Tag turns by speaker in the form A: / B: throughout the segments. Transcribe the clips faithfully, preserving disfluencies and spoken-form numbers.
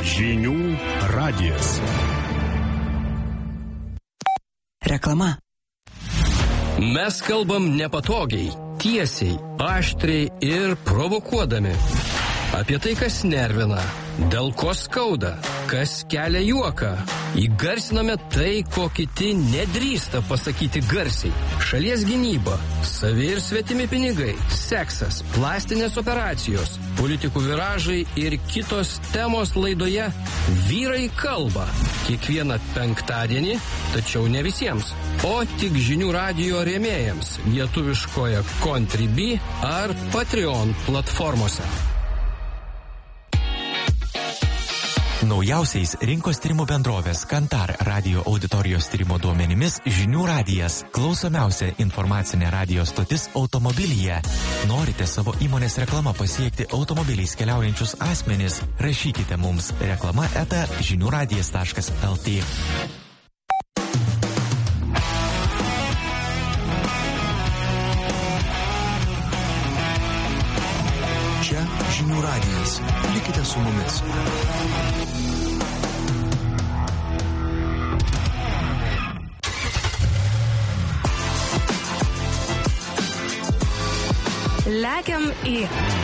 A: Žinių radijas.
B: Reklama.
C: Mes kalbam nepatogiai, tiesiai, aštriai ir provokuodami. Apie tai, kas nervina, dėl ko skauda, kas kelia juoką. Įgarsiname tai, ko kiti nedrįsta pasakyti garsiai. Šalies gynyba, savi ir svetimi pinigai, seksas, plastinės operacijos, politikų viražai ir kitos temos laidoje Vyrai kalba. Kiekvieną penktadienį, tačiau ne visiems, o tik Žinių radijo rėmėjams lietuviškoje Contribui ar Patreon platformose.
D: Naujausiais rinkos tyrimų bendrovės Kantar radio auditorijos tyrimo duomenimis Žinių radijas – klausomiausia informacinė radio stotis automobilyje. Norite savo įmonės reklamą pasiekti automobiliais keliaujančius asmenis? Rašykite mums reklama eta žiniųradijas taškas lt.
B: Čia Žinių radijas. Likite su mumis.
E: Lekiam į.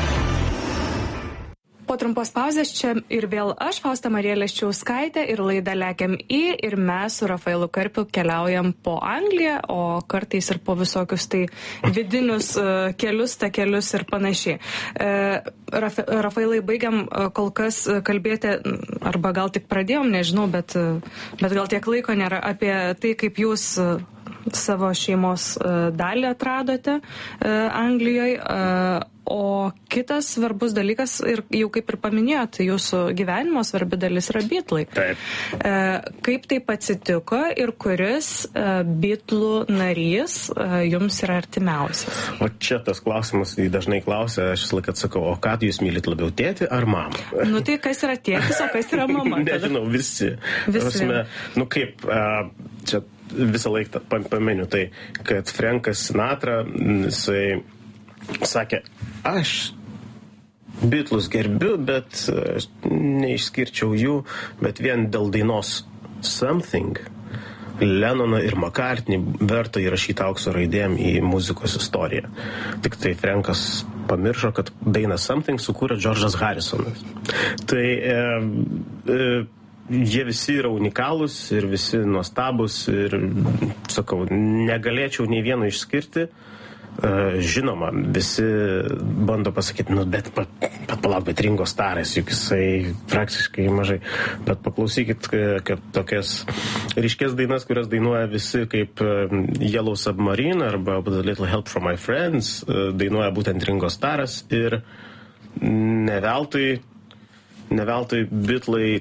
E: Po trumpos pauzės čia ir vėl aš, Fausta Marija Leščiauskaitė, ir laida Lekiam į, ir mes su Rafailu Karpiu keliaujam po Angliją, o kartais ir po visokius tai vidinius uh, kelius, takelius ir panašiai. Uh, Rafa, Rafailai, baigiam uh, kol kas kalbėti, arba gal tik pradėjom, nežinau, bet, uh, bet gal tiek laiko nėra, apie tai, kaip jūs uh, savo šeimos uh, dalį atradote uh, Anglijoje. Uh, O kitas svarbus dalykas, ir jau kaip ir paminėjote, jūsų gyvenimo svarbi dalis yra Beatlai.
F: Taip.
E: E, kaip taip atsitiko ir kuris e, Beatlų narys e, jums yra artimiausias?
F: O čia tas klausimas, jį dažnai klausia, aš vis laiką atsakau, o ką jūs mylit labiau, tėtį ar mamą?
E: Nu tai kas yra tėtis, o kas yra mama?
F: Nežinau, visi.
E: Visi.
F: Prasme, nu kaip, a, čia visą laiką pameniu, tai kad Frankas Sinatra, jisai sakė, aš Beatlus gerbiu, bet aš neišskirčiau jų, bet vien dėl dainos Something Lennoną ir McCartney verta įrašyti aukso raidėm į muzikos istoriją. Tik tai Frankas pamiršo, kad dainą Something sukūrė Džordžas Harrisonas. Tai e, e, jie visi yra unikalūs ir visi nuostabus ir, sakau, negalėčiau nei vieno išskirti. Žinoma, visi bando pasakyti, nu, bet pat, pat palauk, bet Ringo Starras, juk jisai praktiškai mažai. Bet paklausykit, kad tokias ryškės dainas, kurias dainuoja visi kaip Yellow Submarine arba A Little Help from My Friends, dainuoja būtent Ringo Starras ir neveltui, neveltui Beatlai,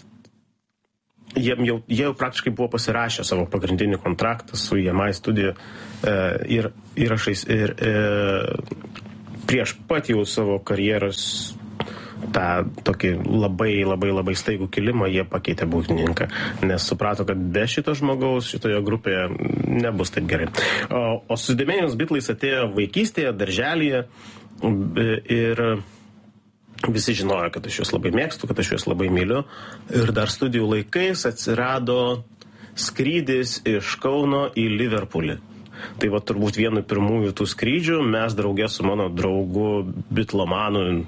F: jie jau, jie jau praktiškai buvo pasirašę savo pagrindinį kontraktą su E M I studija e, ir įrašais ir e, prieš pat jau savo karjeros tą tokį labai labai labai staigų kilimą jie pakeitė būgnininką, nes suprato, kad be šito žmogaus šitoje grupėje nebus taip gerai. O, o susidomėjimas Beatlais atėjo vaikystėje, darželyje ir visi žinojo, kad aš juos labai mėgstu, kad aš juos labai myliu. Ir dar studijų laikais atsirado skrydis iš Kauno į Liverpoolį. Tai va turbūt vienu pirmųjų tų skrydžių mes draugė su mano draugu bitlomanu e,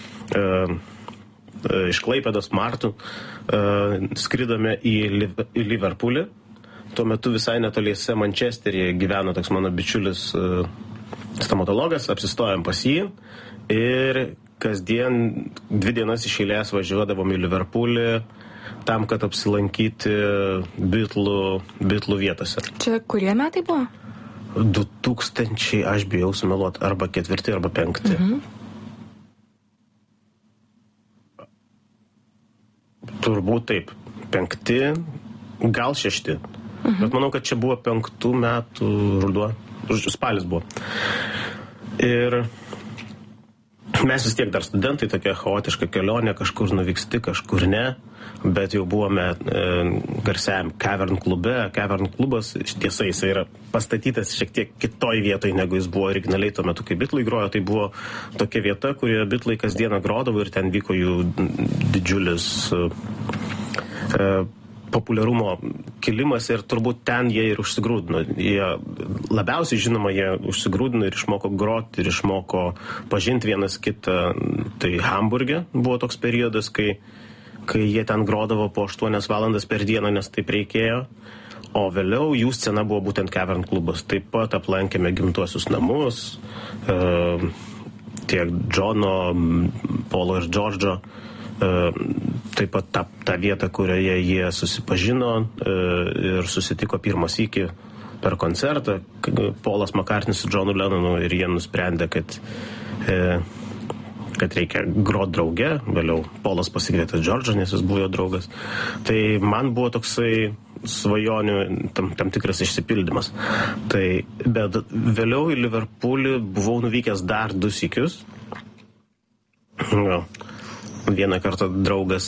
F: e, iš Klaipėdos Martų e, skridome į, į Liverpoolį. Tuo metu visai netoliese Mančesteryje gyveno toks mano bičiulis e, stomatologas, apsistojom pas jį ir kasdien dvi dienas iš eilės važiuodavom į Liverpoolį tam, kad apsilankyti Beatlų, Beatlų vietose.
E: Čia kurie metai buvo?
F: du tūkstančiai, aš bijau sumeluoti, arba ketvirti, arba penkti. Mhm. Turbūt taip, penkti, gal šešti. Mhm. Bet manau, kad čia buvo penktų metų ruduo, spalis buvo. Ir mes vis tiek dar studentai, tokia chaotiška kelionė, kažkur nuvyksti, kažkur ne, bet jau buvome e, garsiajam Cavern klube. Cavern klubas, tiesa, jis yra pastatytas šiek tiek kitoj vietoj, negu jis buvo originaliai tuo metu, kai Beatlai grojo. Tai buvo tokia vieta, kurioje Beatlai kasdieną grodavo ir ten vyko jų didžiulis e, populiarumo kilimas ir turbūt ten jie ir užsigrūdino. Jie labiausiai, žinoma, jie užsigrūdino ir išmoko groti, ir išmoko pažinti vienas kitą. Tai Hamburge buvo toks periodas, kai, kai jie ten grodavo po aštuonias valandas per dieną, nes taip reikėjo. O vėliau jų scena buvo būtent Cavern klubas. Taip pat aplankėme gimtuosius namus, e, tiek Džono, Polo ir Džordžo. Taip pat tą, tą vietą, kurioje jie susipažino ir susitiko pirmą sykį per koncertą. Polas Makartnis su Johnu Lennonu ir jie nusprendė, kad, kad reikia groti drauge. Vėliau Polas pasikvietė Džordžą, nes jis buvo jo draugas. Tai man buvo toksai svajonių tam, tam tikras išsipildymas. Tai, bet vėliau į Liverpoolį buvau nuvykęs dar du sykius. Gal. Vieną kartą draugas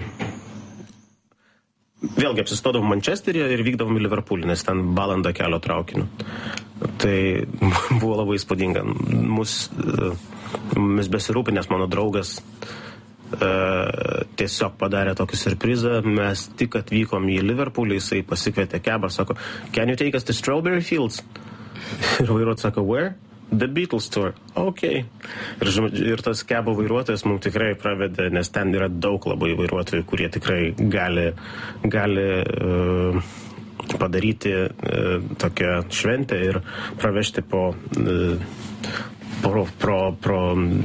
F: vėlgi apsistodavom Mančesteryje ir vykdavom į Liverpoolį, nes ten valandą kelio traukiniu. Tai buvo labai įspūdinga. Mus, mus besirūpinęs mano draugas tiesiog padarė tokį surprizą. Mes tik atvykom į Liverpoolį, jisai pasikvietė kebą ir sako, "Can you take us to Strawberry Fields?" Ir vairuotojas sako, "Where?" The Beatles tour. Ok. Ir, ir tas kebo vairuotojas mums tikrai pravedė, nes ten yra daug labai vairuotojų, kurie tikrai gali, gali uh, padaryti uh, tokią šventę ir pravežti po, uh, pro, pro, pro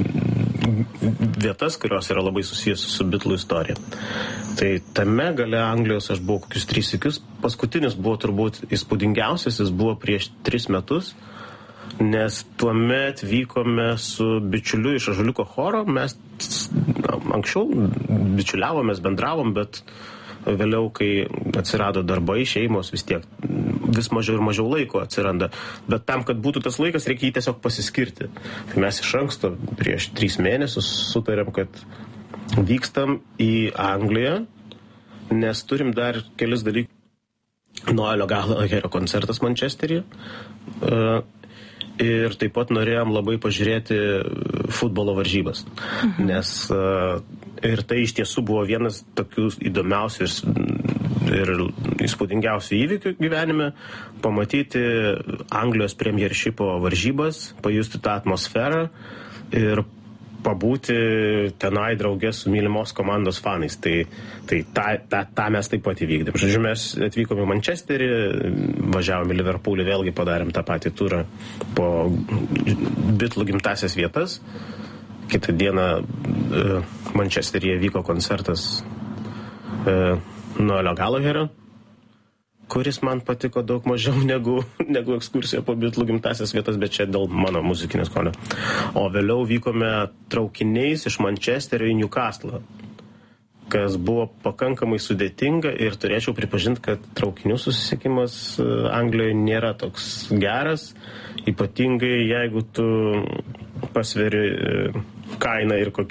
F: vietas, kurios yra labai susijusios su Beatlų istorija. Tai tame gale Anglijos aš buvau kokius tris sykius. Paskutinis buvo turbūt įspūdingiausias, jis buvo prieš tris metus. Nes tuomet vykome su bičiuliu iš Ąžuoliuko choro, mes anksčiau bičiuliavomės, bendravom, bet vėliau, kai atsirado darbai, šeimos, vis tiek vis mažiau ir mažiau laiko atsiranda. Bet tam, kad būtų tas laikas, reikia jį tiesiog pasiskirti. Tai mes iš anksto prieš tris mėnesius sutarėm, kad vykstam į Angliją, nes turim dar kelis dalykus. Noelio Gallagherio koncertas Mančesteryje. Uh, Ir taip pat norėjom labai pažiūrėti futbolo varžybas. Mhm. Nes uh, ir tai iš tiesų buvo vienas tokių įdomiausių ir, ir įspūdingiausių įvykių gyvenime. Pamatyti Anglijos Premiershipo varžybas, pajusti tą atmosferą ir pabūti tenai draugė su mylimos komandos fanais. Tai, tai tą, tą, tą mes taip pat įvykdėm. Žodžiu, mes atvykom į Mančesterį, važiavom į Liverpoolį, vėlgi padarėm tą patį turą po Beatlų gimtasias vietas. Kitą dieną uh, Mančesteryje vyko koncertas uh, Noelio Gallagherio, kuris man patiko daug mažiau negu, negu ekskursija po Beatlų gimtasias vietas, bet čia dėl mano muzikinės skonio. O vėliau vykome traukiniais iš Mančesterio į Newcastle, kas buvo pakankamai sudėtinga ir turėčiau pripažinti, kad traukinių susisiekimas Anglijoje nėra toks geras, ypatingai jeigu tu pasveri kainą ir kokį